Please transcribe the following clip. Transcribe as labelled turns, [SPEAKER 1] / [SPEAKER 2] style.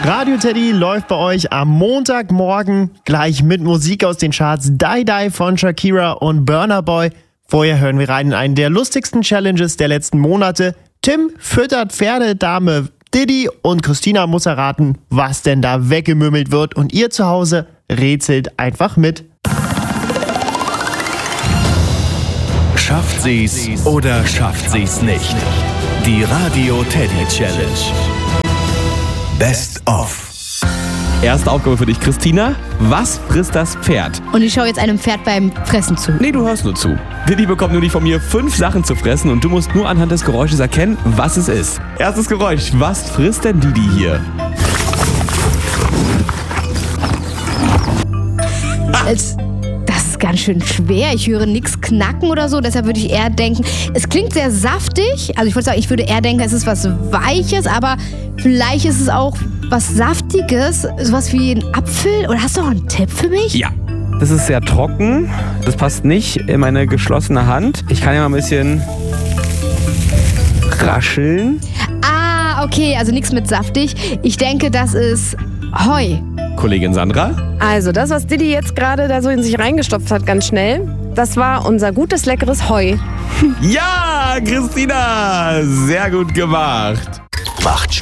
[SPEAKER 1] Radio Teddy läuft bei euch am Montagmorgen gleich mit Musik aus den Charts. Die Die von Shakira und Burna Boy. Vorher hören wir rein in einen der lustigsten Challenges der letzten Monate. Tim füttert Pferdedame Diddy und Christina muss erraten, was denn da weggemümmelt wird. Und ihr zu Hause rätselt einfach mit.
[SPEAKER 2] Schafft sie's oder schafft sie's nicht? Die Radio Teddy Challenge. Best of.
[SPEAKER 3] Erste Aufgabe für dich, Christina. Was frisst das Pferd?
[SPEAKER 4] Und ich schaue jetzt einem Pferd beim Fressen zu.
[SPEAKER 3] Nee, du hörst nur zu. Diddy bekommt nämlich von mir 5 Sachen zu fressen und du musst nur anhand des Geräusches erkennen, was es ist. Erstes Geräusch. Was frisst denn Diddy hier?
[SPEAKER 4] Das ist ganz schön schwer. Ich höre nichts knacken oder so. Deshalb würde ich eher denken, es klingt sehr saftig. Also ich würde sagen, ich würde eher denken, es ist was Weiches, aber vielleicht ist es auch was Saftiges. Sowas wie ein Apfel. Oder hast du noch einen Tipp für mich?
[SPEAKER 3] Ja. Das ist sehr trocken. Das passt nicht in meine geschlossene Hand. Ich kann ja mal ein bisschen rascheln.
[SPEAKER 4] Ah, okay. Also nichts mit saftig. Ich denke, das ist Heu.
[SPEAKER 3] Kollegin Sandra?
[SPEAKER 5] Also das, was Diddy jetzt gerade da so in sich reingestopft hat, ganz schnell, das war unser gutes, leckeres Heu.
[SPEAKER 3] Ja, Christina! Sehr gut gemacht.
[SPEAKER 2] Macht